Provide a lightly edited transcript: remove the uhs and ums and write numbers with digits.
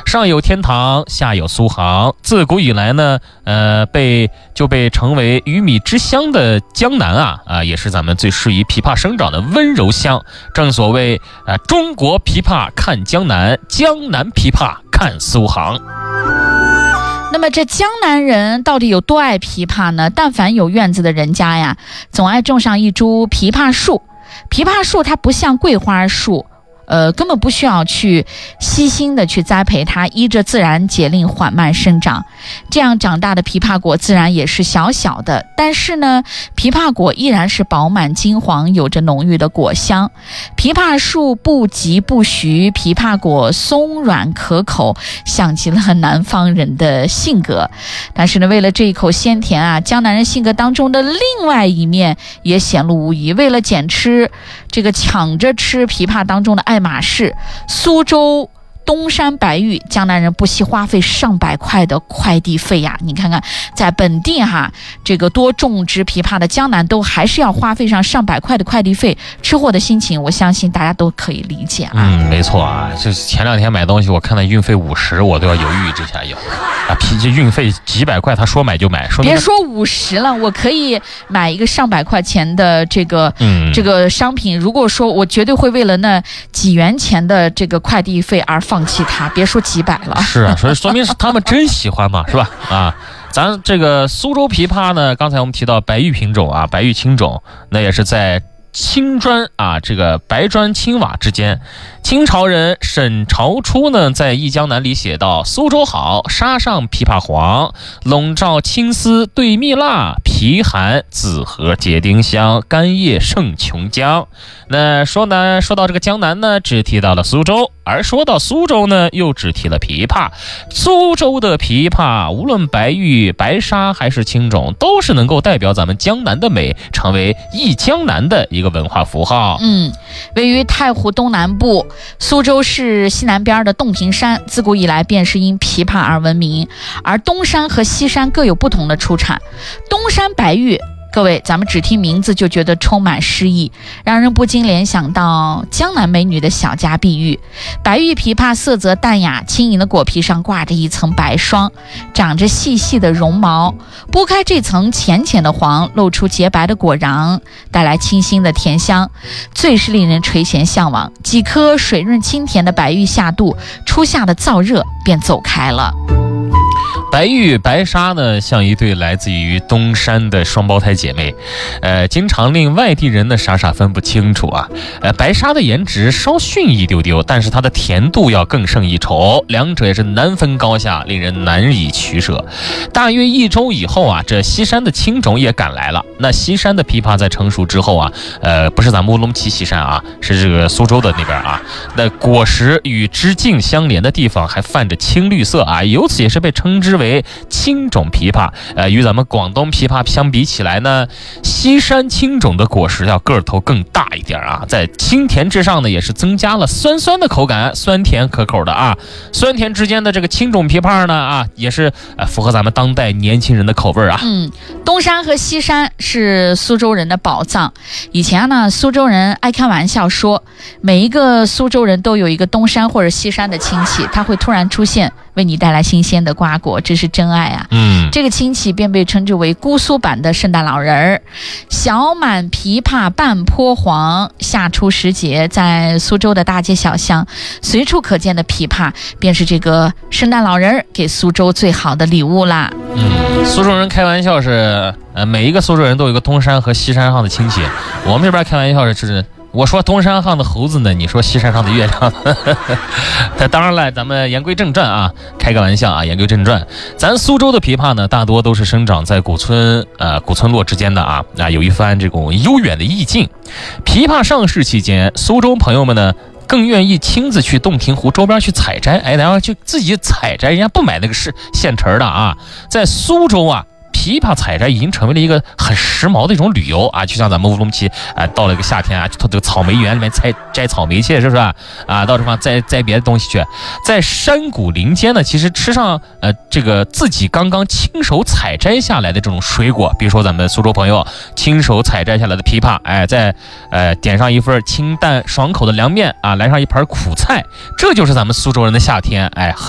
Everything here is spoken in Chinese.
上有天堂，下有苏杭。自古以来呢，被称为鱼米之乡的江南啊，也是咱们最适宜枇杷生长的温柔乡。正所谓中国枇杷看江南，江南枇杷看苏杭。 那么这江南人到底有多爱枇杷呢？但凡有院子的人家呀，总爱种上一株枇杷树。枇杷树它不像桂花树，根本不需要去悉心的去栽培它，依着自然节令缓慢生长。这样长大的枇杷果自然也是小小的，但是呢，枇杷果依然是饱满金黄，有着浓郁的果香。枇杷树不疾不徐，枇杷果松软可口，像极了南方人的性格。但是呢，为了这一口鲜甜啊，江南人性格当中的另外一面也显露无遗。为了捡吃这个抢着吃枇杷当中的爱马仕，苏州东山白玉，江南人不惜花费上百块的快递费呀！你看看，在本地这个多种植枇杷的江南都还是要花费上上百块的快递费，吃货的心情，我相信大家都可以理解啊。 没错啊，就是前2天买东西，我看到运费50，我都要犹豫之下要这运费几百块，他说买就买， 别说50了，我可以买一个上百块钱的这个商品。如果说我绝对会为了那几元钱的这个快递费而放弃它，别说几百了。 是啊，所以说明是他们真喜欢嘛，是吧？咱这个苏州枇杷呢，刚才我们提到白玉品种啊，白玉青种，那也是在青砖这个白砖青瓦之间。清朝人沈朝初呢，在《忆江南》里写道：苏州好，沙上枇杷黄，笼罩青丝对蜜蜡，皮寒紫荷结丁香，干叶胜琼浆。那说到这个江南呢，只提到了苏州，而说到苏州呢，又只提了枇杷。苏州的枇杷，无论白玉、白沙还是青种，都是能够代表咱们江南的美，成为忆江南的一个文化符号。 位于太湖东南部，苏州市西南边的洞庭山，自古以来便是因枇杷而闻名，而东山和西山各有不同的出产。东山白玉，各位，咱们只听名字就觉得充满诗意，让人不禁联想到江南美女的小家碧玉。白玉枇杷色泽淡雅，轻盈的果皮上挂着一层白霜，长着细细的绒毛，剥开这层浅浅的黄，露出洁白的果瓤，带来清新的甜香，最是令人垂涎向往。几颗水润清甜的白玉下肚，初夏的燥热便走开了。 白玉白沙呢，像一对来自于东山的双胞胎姐妹，经常令外地人呢傻分不清楚啊。白沙的颜值稍逊一丢丢，但是它的甜度要更胜一筹，两者也是难分高下，令人难以取舍。大约1周以后啊，这西山的青种也赶来了。那西山的枇杷在成熟之后啊，不是咱们乌鲁木齐西山啊，是这个苏州的那边啊。那果实与枝茎相连的地方还泛着青绿色啊，由此也是被称之为青种枇杷。与咱们广东枇杷相比起来呢，西山青种的果实要个头更大一点啊，在清甜之上呢，也是增加了酸酸的口感，酸甜可口的啊。酸甜之间的这个青种枇杷呢也是符合咱们当代年轻人的口味啊。 东山和西山是苏州人的宝藏。以前呢，苏州人爱开玩笑说，每一个苏州人都有一个东山或者西山的亲戚，他会突然出现，为你带来新鲜的瓜果，这是真爱啊。这个亲戚便被称之为姑苏版的圣诞老人儿。小满枇杷半坡黄，夏初时节，在苏州的大街小巷随处可见的枇杷，便是这个圣诞老人儿给苏州最好的礼物啦。 苏州人开玩笑是每一个苏州人都有一个东山和西山上的亲戚。我们这边开玩笑是我说东山上的猴子呢，你说西山上的月亮。当然了，咱们言归正传啊，开个玩笑啊，言归正传。咱苏州的枇杷呢，大多都是生长在古村落之间的啊，有一番这种悠远的意境。枇杷上市期间，苏州朋友们呢更愿意亲自去洞庭湖周边去采摘，然后就自己采摘，人家不买那个是现成的啊。在苏州啊，枇杷采摘已经成为了一个很时髦的一种旅游啊，就像咱们乌鲁木齐到了一个夏天啊，就到这个草莓园里面摘草莓去，是不是啊？到这方摘别的东西去。在山谷林间呢，其实吃上这个自己刚刚亲手采摘下来的这种水果，比如说咱们苏州朋友亲手采摘下来的枇杷，再点上一份清淡爽口的凉面啊，来上一盘苦菜，这就是咱们苏州人的夏天，